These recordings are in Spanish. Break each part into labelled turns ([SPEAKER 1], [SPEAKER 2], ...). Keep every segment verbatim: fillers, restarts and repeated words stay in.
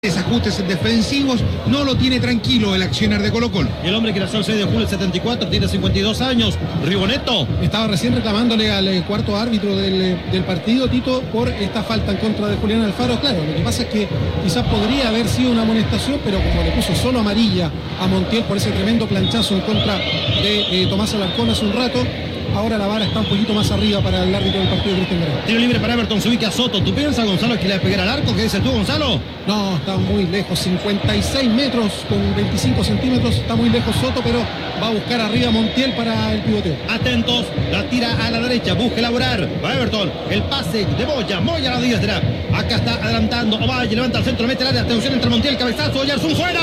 [SPEAKER 1] Desajustes defensivos, no lo tiene tranquilo el accionar de Colo-Colo.
[SPEAKER 2] Y el hombre que nació el seis de julio del setenta y cuatro, tiene cincuenta y dos años, Rigoneto.
[SPEAKER 3] Estaba recién reclamándole al eh, cuarto árbitro del, del partido, Tito, por esta falta en contra de Julián Alfaro. Claro, lo que pasa es que quizás podría haber sido una amonestación, pero como le puso solo amarilla a Montiel por ese tremendo planchazo en contra de eh, Tomás Alarcón hace un rato, ahora la vara está un poquito más arriba para el árbitro del partido, Cristian Garay.
[SPEAKER 2] Tiro libre para Everton, se ubica Soto. ¿Tú piensas, Gonzalo, que le va a pegar al arco? ¿Qué dices tú, Gonzalo?
[SPEAKER 3] No, está muy lejos, cincuenta y seis metros con veinticinco centímetros, está muy lejos Soto, pero va a buscar arriba Montiel para el pivoteo.
[SPEAKER 2] Atentos, la tira a la derecha, busca elaborar. Va Everton, el pase de Moya, Moya a la diestra. Acá está adelantando, Ovalle, levanta al centro, mete el área, atención entre Montiel, cabezazo, Oyarzún fuera.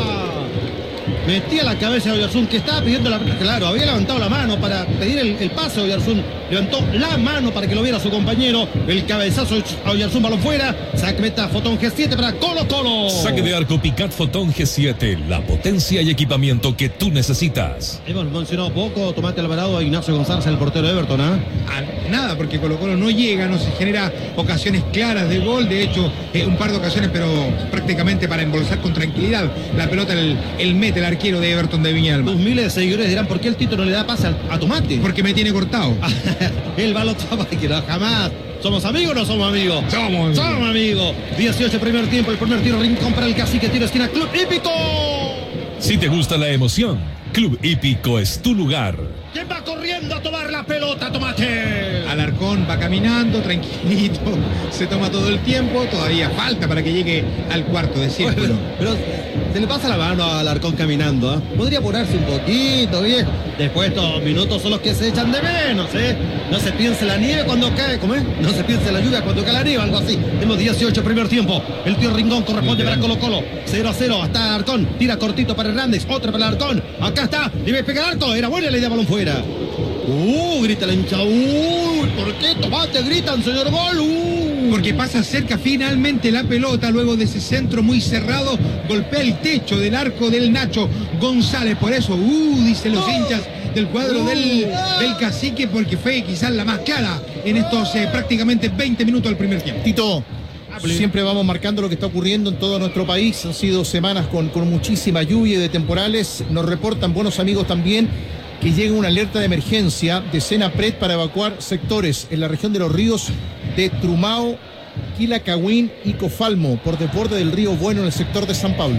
[SPEAKER 2] Metía la cabeza de Oyarzún, que estaba pidiendo la... Claro, había levantado la mano para pedir el, el pase a Oyarzún. Levantó la mano para que lo viera su compañero. El cabezazo a Oyarzún, balón fuera. Saque meta Fotón G siete para Colo Colo.
[SPEAKER 4] Saque de arco Picat Fotón G siete. La potencia y equipamiento que tú necesitas.
[SPEAKER 2] Hemos mencionado poco, Tomate Alvarado, a Ignacio González, el portero de Everton, ¿eh?
[SPEAKER 1] Ah, nada, porque Colo Colo no llega, no se genera ocasiones claras de gol. De hecho, eh, un par de ocasiones, pero prácticamente para embolsar con tranquilidad la pelota, el, el mete, el arquero de Everton de Viña del Mar.
[SPEAKER 2] Tus miles de seguidores dirán, ¿por qué el Tito no le da pase a, a Tomate?
[SPEAKER 1] Porque me tiene cortado.
[SPEAKER 2] El balón que no, jamás. ¿Somos amigos o no somos amigos?
[SPEAKER 1] Somos.
[SPEAKER 2] Somos amigos. dieciocho primer tiempo, el primer tiro rincón para el Cacique, tiro esquina, Club Hípico.
[SPEAKER 4] Si te gusta la emoción, Club Hípico es tu lugar.
[SPEAKER 2] ¿Quién va corriendo a tomar la pelota, Tomate?
[SPEAKER 1] Alarcón va caminando, tranquilito, se toma todo el tiempo, todavía falta para que llegue al cuarto de círculo.
[SPEAKER 2] Bueno, pero se le pasa la mano a Alarcón caminando, ¿eh? Podría apurarse un poquito, viejo. Después estos minutos son los que se echan de menos, ¿eh? No se piense la nieve cuando cae, ¿cómo es? No se piense la lluvia cuando cae la nieve, algo así. Tenemos dieciocho primer tiempo. El tío Rincón corresponde para Colo Colo. cero a cero hasta Alarcón. Tira cortito para Hernández, otra para Alarcón. Acá está, debe pegar al arco. Era buena la idea, balón fuera. Uh, grita la hincha. Uh, ¿por qué Tomate gritan, señor Gol? Uh.
[SPEAKER 1] Porque pasa cerca finalmente la pelota, luego de ese centro muy cerrado, golpea el techo del arco del Nacho González. Por eso, uh, dicen los hinchas del cuadro uh, del, del Cacique, porque fue quizás la más clara en estos eh, prácticamente veinte minutos del primer tiempo.
[SPEAKER 5] Tito, siempre vamos marcando lo que está ocurriendo en todo nuestro país. Han sido semanas con, con muchísima lluvia y de temporales. Nos reportan buenos amigos también que llega una alerta de emergencia de Senapred para evacuar sectores en la región de los ríos de Trumao, Quilacagüín y Cofalmo por desborde del río Bueno en el sector de San Pablo.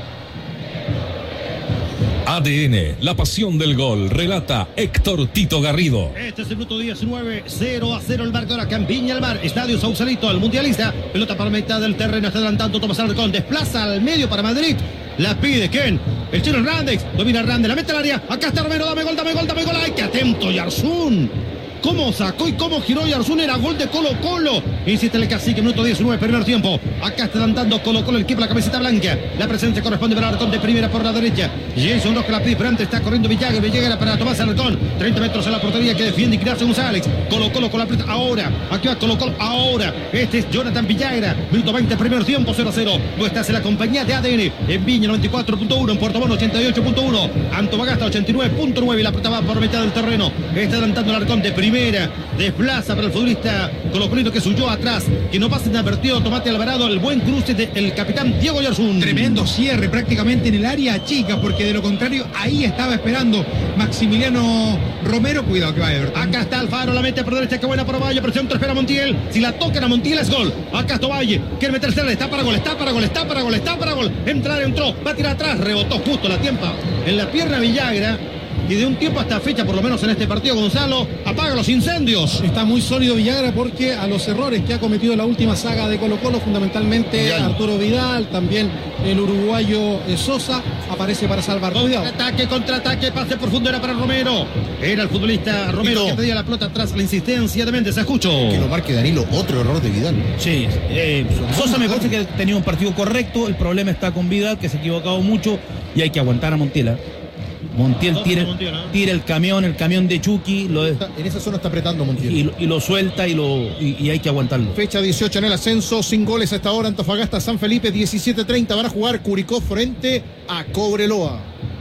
[SPEAKER 4] A D N, la pasión del gol, relata Héctor Tito Garrido.
[SPEAKER 2] Este es el minuto diecinueve, cero a cero el marcador acá en Viña del Mar, Estadio Sausalito, el mundialista, pelota para mitad del terreno, está adelantando Tomás Alarcón, desplaza al medio para Madrid, la pide ¿quién? El chino Hernández, domina Hernández, la mete al área, acá está Romero, dame gol, dame gol, dame gol, ¡ay, qué atento Oyarzún! Cómo sacó y cómo giró Oyarzún, era gol de Colo Colo. Insiste el Cacique, minuto diecinueve, primer tiempo. Acá está adelantando Colo Colo, el equipo, la camiseta blanca. La presencia corresponde para Alarcón de primera por la derecha. Jason Rojas la pide, pero antes está corriendo Villagra. Villagra para Tomás Alarcón. treinta metros a la portería que defiende Ignacio González. Colo Colo con la pelota ahora. Aquí va Colo Colo ahora. Este es Jonathan Villagra. Minuto veinte, primer tiempo, cero a cero. No estás en la compañía de A D N. En Viña noventa y cuatro punto uno, en Puerto Montt ochenta y ocho punto uno. Antofagasta ochenta y nueve punto nueve. Y la pelota va por mitad del terreno. Está adelantando Alarcón de primera. Desplaza para el futbolista colocolino que subió atrás, que no pasa inadvertido Tomate Alvarado, el buen cruce del capitán Diego Oyarzún.
[SPEAKER 1] Tremendo cierre prácticamente en el área chica, porque de lo contrario ahí estaba esperando Maximiliano Romero. Cuidado que va Everton.
[SPEAKER 2] Acá está Alfaro, la mete por derecha, que buena por Ovalle, presión, espera Montiel. Si la tocan a Montiel es gol. Acá está Ovalle, quiere meterse, está para gol, está para gol, está para gol, está para gol. Entrar, entró, va a tirar atrás, rebotó justo la tiempa en la pierna Villagra. Y de un tiempo hasta fecha, por lo menos en este partido, Gonzalo, apaga los incendios.
[SPEAKER 3] Está muy sólido Villagra porque a los errores que ha cometido la última saga de Colo Colo, fundamentalmente Vidal. Arturo Vidal, también el uruguayo Sosa, aparece para salvar.
[SPEAKER 2] Contraataque, contraataque, pase profundo era para Romero. Era el futbolista Romero que pedía la pelota atrás, la insistencia de Méndez, escucho.
[SPEAKER 5] Que lo marque Danilo, otro error de Vidal.
[SPEAKER 6] Sí, eh, Sosa me parece que ha tenido un partido correcto, el problema está con Vidal, que se ha equivocado mucho y hay que aguantar a Montiel. Montiel tira, tira el camión, el camión de Chucky. Lo de,
[SPEAKER 5] en esa zona está apretando Montiel.
[SPEAKER 6] Y, y lo suelta y, lo, y, y hay que aguantarlo.
[SPEAKER 5] Fecha dieciocho en el ascenso, sin goles hasta ahora. Antofagasta, San Felipe, diecisiete treinta. Van a jugar Curicó frente a Cobreloa.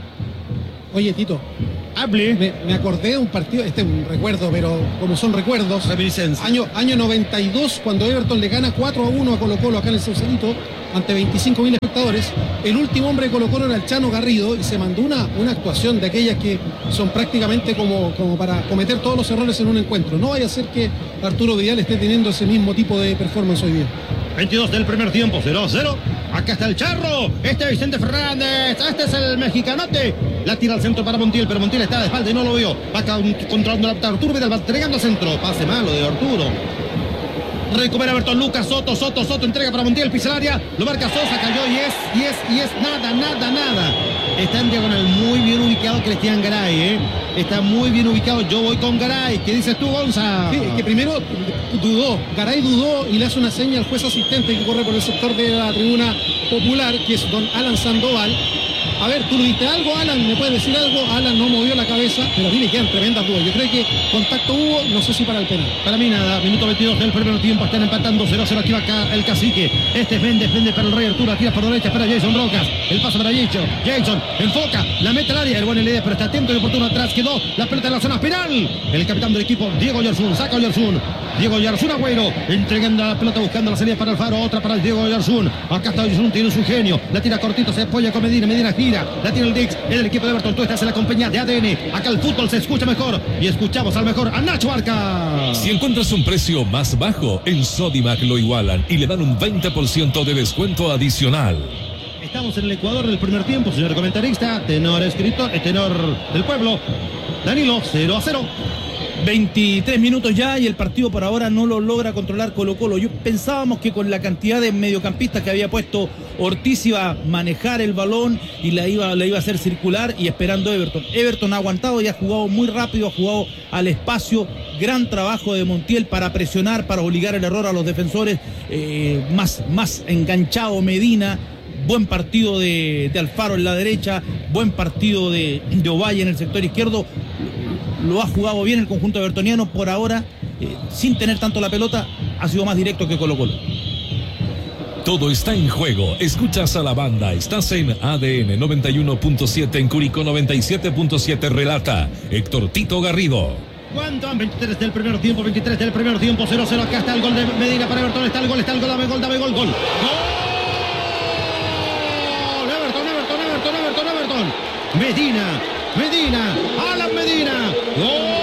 [SPEAKER 3] Oye, Tito, hable. Me, me acordé de un partido, este es un recuerdo, pero como son recuerdos. Año, año noventa y dos, cuando Everton le gana cuatro a uno a Colo Colo acá en el Sausalito. ante veinticinco mil espectadores. El último hombre de Colo Colo era el Chano Garrido y se mandó una, una actuación de aquellas que son prácticamente como, como para cometer todos los errores en un encuentro. No vaya a ser que Arturo Vidal esté teniendo ese mismo tipo de performance hoy día.
[SPEAKER 2] veintidós del primer tiempo, cero a cero. Acá está el Charro, este Vicente Fernández, este es el mexicanote. La tira al centro para Montiel, pero Montiel está de espalda y no lo vio. Va controlando la Arturo Vidal, va entregando al centro. Pase malo de Arturo. Recupera Everton Lucas, Soto, Soto, Soto, entrega para Montiel, pisa el área, lo marca Sosa, cayó y es, y es, y es nada, nada, nada. Está en diagonal muy bien ubicado Cristian Garay, ¿eh? Está muy bien ubicado, yo voy con Garay. ¿Qué dices tú, Gonza?
[SPEAKER 3] Sí, que primero dudó, Garay dudó y le hace una seña al juez asistente que corre por el sector de la tribuna popular, que es don Alan Sandoval. A ver, tú le diste algo, Alan, ¿me puedes decir algo? Alan no movió la cabeza, pero a mí me quedan tremendas dudas. Yo creo que contacto hubo, no sé si para el penal.
[SPEAKER 2] Para mí nada, minuto veintidós del primer tiempo, están empatando cero a cero, aquí va acá el Cacique. Este es Méndez, Méndez para el Rey Arturo, tira por derecha, para Jason Rocas. El paso para Jason, Jason, enfoca, la mete al área, el buen L D, pero está atento y oportuno atrás, quedó la pelota en la zona penal. El capitán del equipo, Diego Oyarzún, saca Oyarzún. Diego Oyarzún, Agüero, entregando la pelota, buscando la salida para Alfaro, otra para el Diego Oyarzún. Acá está Oyarzún, tiene su genio, la tira cortito, se apoya con Medina, Medina gira, la tira el Dix, es el equipo de Everton, tú estás en la compañía de A D N. Acá el fútbol se escucha mejor y escuchamos al mejor, a Nacho Barca.
[SPEAKER 4] Si encuentras un precio más bajo, en Sodimac lo igualan y le dan un veinte por ciento de descuento adicional.
[SPEAKER 2] Estamos en el Ecuador del primer tiempo, señor comentarista, tenor escritor, tenor del pueblo, Danilo, cero a cero.
[SPEAKER 6] veintitrés minutos ya y el partido por ahora no lo logra controlar Colo Colo. Yo pensábamos que con la cantidad de mediocampistas que había puesto Ortiz iba a manejar el balón y la iba, la iba a hacer circular y esperando Everton. Everton ha aguantado y ha jugado muy rápido, ha jugado al espacio. Gran trabajo de Montiel para presionar, para obligar el error a los defensores. Eh, más, más enganchado Medina. Buen partido de, de Alfaro en la derecha, buen partido de, de Ovalle en el sector izquierdo. Lo ha jugado bien el conjunto evertoniano por ahora, eh, sin tener tanto la pelota, ha sido más directo que Colo Colo.
[SPEAKER 4] Todo está en juego. Escuchas a la banda. Estás en A D N noventa y uno punto siete, en Curicó noventa y siete punto siete. Relata Héctor Tito Garrido.
[SPEAKER 2] ¿Cuánto? veintitrés del primer tiempo, veintitrés del primer tiempo, cero a cero. Acá está el gol de Medina para Everton. Está el gol, está el gol, dame gol, dame gol, gol. ¡Gol! Everton, Everton, Everton, Everton, Everton. Medina, Medina, Alan Medina. ¡Gol!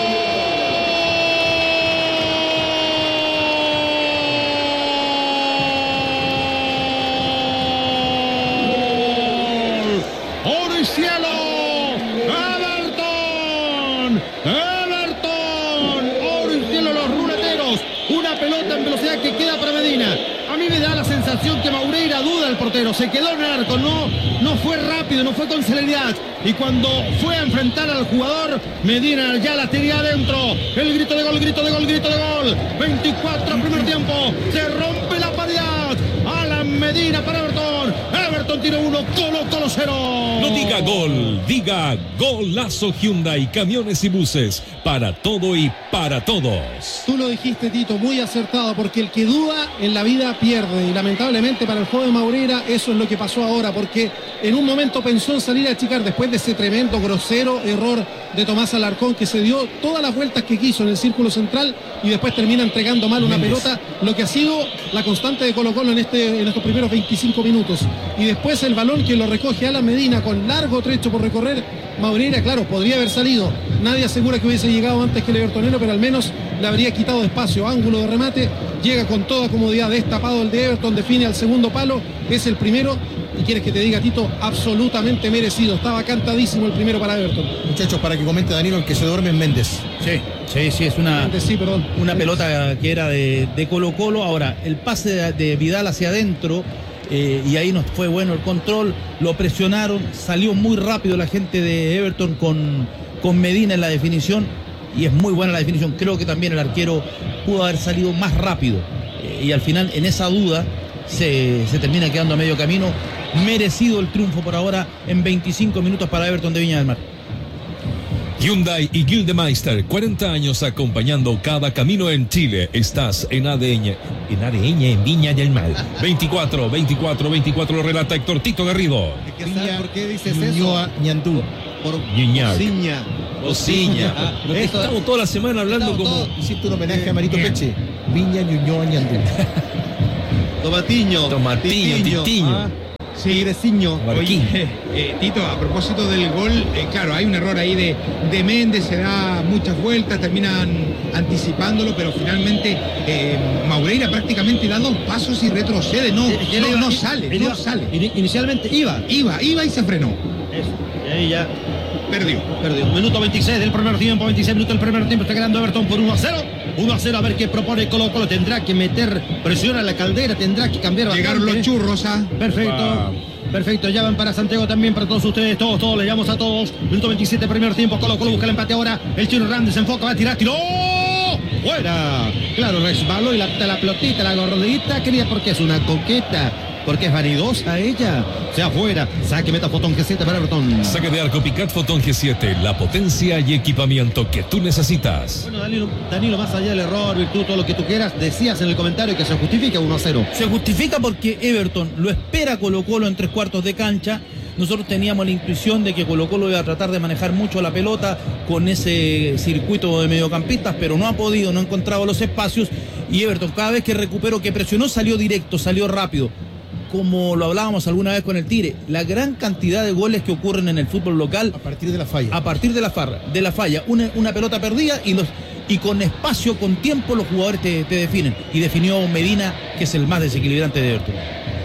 [SPEAKER 2] ¡Oro y cielo! ¡Everton! ¡Everton! ¡Oro y cielo los ruleteros! Una pelota en velocidad que queda para Medina. A mí me da la sensación que Maureira duda el portero. Se quedó en el arco, no, no fue rápido, no fue con celeridad. Y cuando fue a enfrentar al jugador, Medina ya la tenía adentro. El grito de gol, grito de gol, grito de gol. veinticuatro primer tiempo. Se rompe la paridad. Alan Medina para Everton. Everton tiene uno, Colo Colo cero.
[SPEAKER 4] No diga gol, diga golazo. Hyundai, camiones y buses, para todo y para todos.
[SPEAKER 3] Tú lo dijiste, Tito, muy acertado, porque el que duda en la vida pierde, y lamentablemente para el joven Maureira eso es lo que pasó ahora, porque en un momento pensó en salir a achicar después de ese tremendo, grosero error de Tomás Alarcón, que se dio todas las vueltas que quiso en el círculo central y después termina entregando mal una Méndez. pelota, lo que ha sido la constante de Colo Colo en, este, en estos primeros veinticinco minutos. Y después el balón que lo recoge Alan Medina con largo trecho por recorrer. Maureira, claro, podría haber salido. Nadie asegura que hubiese llegado antes que el evertonero, pero al menos le habría quitado espacio. Ángulo de remate, llega con toda comodidad, destapado el de Everton, define al segundo palo, es el primero. Y quieres que te diga, Tito, absolutamente merecido. Estaba cantadísimo el primero para Everton.
[SPEAKER 5] Muchachos, para que comente Danilo, el que se duerme en Méndez.
[SPEAKER 6] Sí, sí, sí, es una,
[SPEAKER 3] Méndez, sí, perdón.
[SPEAKER 6] una pelota que era de, de Colo Colo. Ahora, el pase de, de Vidal hacia adentro, eh, y ahí no fue bueno el control, lo presionaron, salió muy rápido la gente de Everton con, con Medina en la definición, y es muy buena la definición. Creo que también el arquero pudo haber salido más rápido, eh, y al final en esa duda se, se termina quedando a medio camino. Merecido el triunfo por ahora en veinticinco minutos para Everton de Viña del Mar.
[SPEAKER 4] Hyundai y Gildemeister, cuarenta años acompañando cada camino en Chile. Estás en A D N, en A D N en Viña del Mar. veinticuatro, veinticuatro, veinticuatro, lo relata Héctor Tito Garrido.
[SPEAKER 5] Viña,
[SPEAKER 2] ¿Por qué dices
[SPEAKER 5] Ñuñoa,
[SPEAKER 2] eso?
[SPEAKER 5] Ñandú.
[SPEAKER 2] Por
[SPEAKER 4] Ñuñar.
[SPEAKER 2] Ociña.
[SPEAKER 4] Ociña.
[SPEAKER 2] Pero
[SPEAKER 4] Estamos toda la semana hablando
[SPEAKER 2] Estamos
[SPEAKER 4] como...
[SPEAKER 2] todos-
[SPEAKER 5] Hiciste un homenaje a Marito Peche. Viña, Ñuñoa, Ñandú.
[SPEAKER 2] Tomatiño.
[SPEAKER 4] Tomatiño,
[SPEAKER 2] Titiño.
[SPEAKER 4] Titiño.
[SPEAKER 2] Ah, Tigreciño.
[SPEAKER 1] Oye, eh, eh, Tito, a propósito del gol, eh, claro, hay un error ahí de, de Méndez, se da muchas vueltas, terminan anticipándolo, pero finalmente eh, Maureira prácticamente da dos pasos y retrocede, no,
[SPEAKER 2] Eh, que
[SPEAKER 1] no,
[SPEAKER 2] iba-
[SPEAKER 1] no
[SPEAKER 2] i-
[SPEAKER 1] sale,
[SPEAKER 2] iba-
[SPEAKER 1] no sale.
[SPEAKER 2] ini- Inicialmente iba.
[SPEAKER 1] Iba, iba y se frenó,
[SPEAKER 2] Eso. Y ahí ya
[SPEAKER 1] perdió.
[SPEAKER 2] perdió. Minuto veintiséis del primer tiempo, veintiséis minutos del primer tiempo. Está ganando Everton por uno a cero. uno a cero, a ver qué propone Colo Colo. Tendrá que meter presión a la caldera, tendrá que cambiar
[SPEAKER 1] Llegaron
[SPEAKER 2] bastante.
[SPEAKER 1] los churros, ¿ah?
[SPEAKER 2] Perfecto. Perfecto, ya van para Santiago también, para todos ustedes, todos, todos, le llamamos a todos. Minuto veintisiete, primer tiempo, Colo Colo busca el empate ahora. El Chino Hernández se enfoca, va a tirar, tiró. ¡Fuera! Claro, resbaló y la, la pelotita, la gordita, quería porque es una coqueta, porque es vanidosa ella. Sea fuera, saque meta Fotón G siete para Everton.
[SPEAKER 4] Saque de arco Picat Fotón G siete, la potencia y equipamiento que tú necesitas.
[SPEAKER 2] Bueno, Danilo, Danilo, más allá del error, virtud, todo lo que tú quieras, decías en el comentario que se justifica uno a cero.
[SPEAKER 6] Se justifica porque Everton lo espera Colo Colo en tres cuartos de cancha. Nosotros teníamos la intuición de que Colo Colo iba a tratar de manejar mucho la pelota con ese circuito de mediocampistas, pero no ha podido, no ha encontrado los espacios. Y Everton, cada vez que recuperó, que presionó, salió directo, salió rápido. Como lo hablábamos alguna vez con el Tigre, la gran cantidad de goles que ocurren en el fútbol local
[SPEAKER 5] A partir de la falla.
[SPEAKER 6] a partir de la farra, de la falla, una, una pelota perdida y los y con espacio, con tiempo, los jugadores te, te definen. Y definió Medina, que es el más desequilibrante de Everton.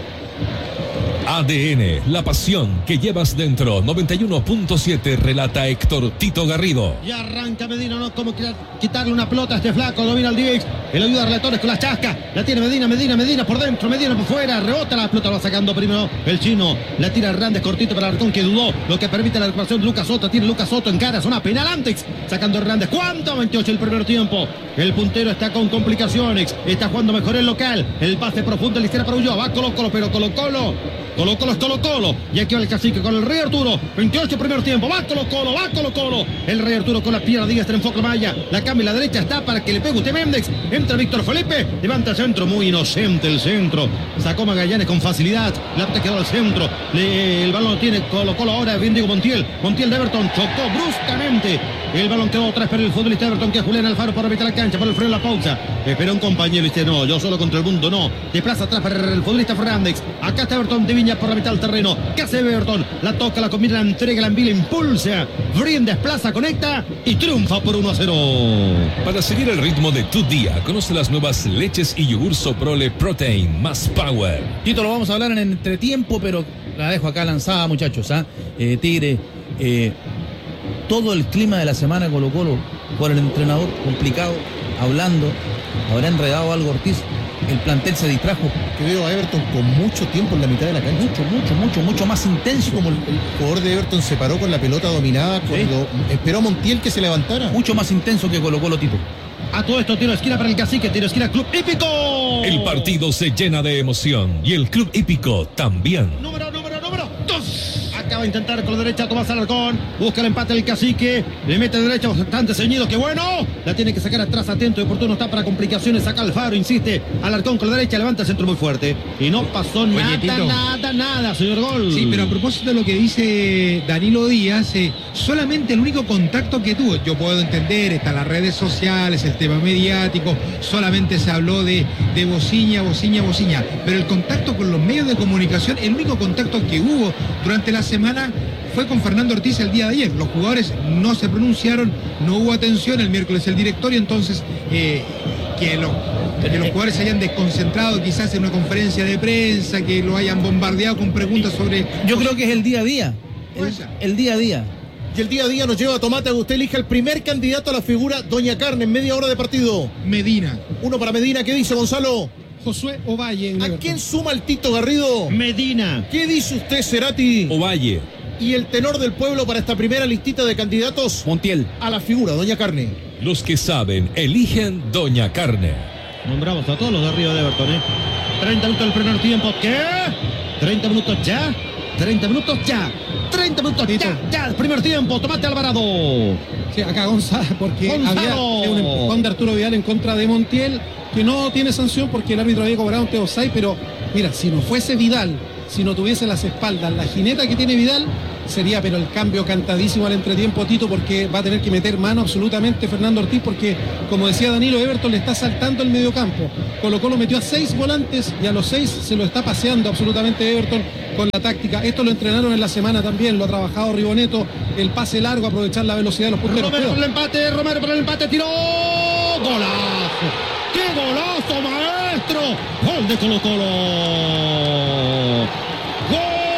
[SPEAKER 4] A D N, la pasión que llevas dentro. noventa y uno punto siete, relata Héctor Tito Garrido.
[SPEAKER 2] Y arranca Medina, no como quiera quitarle una pelota a este flaco, domina el Dix, el ayuda a Relatones con la chasca, la tiene Medina, Medina, Medina por dentro, Medina por fuera, rebota la pelota, lo va sacando primero el chino, la tira Hernández cortito para Arcón que dudó, lo que permite la recuperación de Lucas Soto, tiene Lucas Soto en cara, zona penal antes, sacando Hernández, ¿cuánto? veintiocho el primer tiempo, el puntero está con complicaciones, está jugando mejor el local, el pase profundo, la izquierda para Ulloa, va Colo Colo, pero Colo Colo, Colo Colo es Colo Colo, y aquí va el cacique con el Rey Arturo, veintiocho primer tiempo, va Colo Colo, va Colo Colo, el Rey Arturo con la pierna diestra, enfoca la malla, la cambia a la derecha, está para que le pegue usted Méndez, entra Víctor Felipe, levanta el centro, muy inocente el centro, sacó Magallanes con facilidad, la pelota quedó al centro, le, el balón lo tiene Colo Colo ahora, bien digo Montiel, Montiel de Everton, chocó bruscamente, el balón quedó atrás para el futbolista de Everton que es Julián Alfaro para evitar la cancha, por el freno la pausa, espera un compañero y dice no, yo solo contra el mundo no, de plaza atrás para el futbolista Fernández, acá está Everton de Viña por la mitad del terreno, ¿qué hace Everton? La toca, la combina, la entrega, la envía, impulsa, Brien desplaza, conecta y triunfa por uno a cero.
[SPEAKER 4] Para seguir el ritmo de tu día, conoce las nuevas leches y yogur Soprole Protein más Power.
[SPEAKER 6] Tito, lo vamos a hablar en el entretiempo, pero la dejo acá lanzada, muchachos. ¿ah? Eh, Tigre, eh, todo el clima de la semana Colo Colo, por el entrenador, complicado, hablando, habrá enredado algo Ortiz, el plantel se distrajo.
[SPEAKER 5] Que veo a Everton con mucho tiempo en la mitad de la cancha.
[SPEAKER 6] Mucho, mucho, mucho, mucho más intenso.
[SPEAKER 5] Como el, el jugador de Everton se paró con la pelota dominada cuando esperó a Montiel que se levantara.
[SPEAKER 6] Mucho más intenso que Colo Colo, Tito.
[SPEAKER 2] A todo esto, tiro de esquina para el cacique, tiro de esquina Club Hípico.
[SPEAKER 4] El partido se llena de emoción y el Club Hípico también.
[SPEAKER 2] Número, número, número dos. Acaba de intentar con la derecha Tomás Alarcón. Busca el empate del cacique. Le mete de derecha bastante ceñido. ¡Qué bueno! La tiene que sacar atrás, atento y oportuno. Está para complicaciones. Saca Alfaro, insiste. Alarcón con la derecha. Levanta el centro muy fuerte. Y no pasó nada,
[SPEAKER 1] Tito.
[SPEAKER 2] nada, nada, señor Gol.
[SPEAKER 1] Sí, pero a propósito de lo que dice Danilo Díaz, eh, solamente el único contacto que tuvo, yo puedo entender, están las redes sociales, el tema mediático, solamente se habló de, de bociña, bociña, bociña, pero el contacto con los medios de comunicación, el único contacto que hubo durante la semana fue con Fernando Ortiz el día de ayer. Los jugadores no se pronunciaron, no hubo atención, el miércoles el directorio, entonces eh, que, lo, que los jugadores se hayan desconcentrado quizás en una conferencia de prensa, que lo hayan bombardeado con preguntas sobre...
[SPEAKER 6] Yo creo que es el día a día.
[SPEAKER 1] Puede
[SPEAKER 6] El,
[SPEAKER 1] ser.
[SPEAKER 6] el día a día.
[SPEAKER 5] Y el día a día nos lleva a Tomate a que usted elija el primer candidato a la figura, Doña Carne, en media hora de partido.
[SPEAKER 1] Medina.
[SPEAKER 5] Uno para Medina, ¿qué dice Gonzalo?
[SPEAKER 3] Josué Ovalle en
[SPEAKER 5] ¿A
[SPEAKER 3] Everton.
[SPEAKER 5] quién suma el Tito Garrido?
[SPEAKER 2] Medina.
[SPEAKER 5] ¿Qué dice usted, Cerati?
[SPEAKER 4] Ovalle.
[SPEAKER 5] Y el tenor del pueblo para esta primera listita de candidatos
[SPEAKER 6] Montiel.
[SPEAKER 5] a la figura, Doña Carne.
[SPEAKER 4] Los que saben, eligen Doña Carne.
[SPEAKER 2] Nombramos a todos los de arriba de Everton, ¿eh? treinta minutos del primer tiempo. ¿Qué? treinta minutos ya. treinta minutos ya. treinta minutos
[SPEAKER 3] Tito.
[SPEAKER 2] ya. Ya. Primer tiempo. Tomate Alvarado.
[SPEAKER 3] Sí, acá Gonzalo, porque
[SPEAKER 2] Gonzalo.
[SPEAKER 3] había un empujón de Arturo Vidal en contra de Montiel, que no tiene sanción porque el árbitro había cobrado un Teosai, pero mira, si no fuese Vidal, si no tuviese las espaldas, la jineta que tiene Vidal, sería pero el cambio cantadísimo al entretiempo, Tito, porque va a tener que meter mano absolutamente Fernando Ortiz, porque como decía Danilo, Everton le está saltando el mediocampo. Colo Colo metió a seis volantes y a los seis se lo está paseando absolutamente Everton con la táctica. Esto lo entrenaron en la semana también, lo ha trabajado Riboneto, el pase largo, aprovechar la velocidad de los punteros.
[SPEAKER 2] Romero por el empate, Romero por el empate, tiró, golazo. ¡Qué golazo, maestro! Gol de Colo Colo.